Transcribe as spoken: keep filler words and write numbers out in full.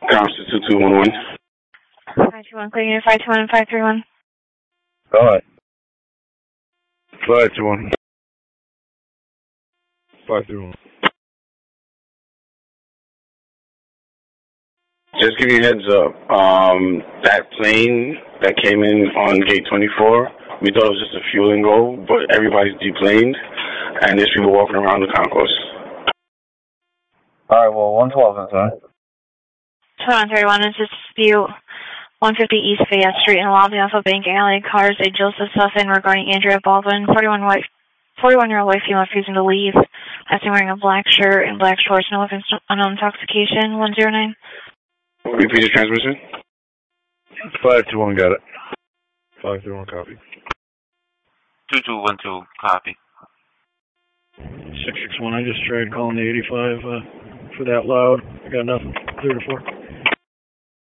Comps two two one one. five two one, clear unit five two one and five three one. Go ahead. five two one. five three one. Just give you a heads up. Um, that plane that came in on gate twenty-four, we thought it was just a fueling goal, but everybody's deplaned, and there's people walking around the concourse. All right, well, one twelve inside. one thirty-one is dispute one fifty East Fayette Street in lobby off of Bank Alley. Cars a Joseph Suffin regarding Andrea Baldwin, forty-one-year-old white female refusing to leave. I've seen wearing a black shirt and black shorts, no weapons, unknown intoxication, one zero nine. Repeat your transmission. five two one, got it. five three one, copy. two two one two, copy. six six one, I just tried calling the eighty-five uh, for that loud. I got nothing. zero to four.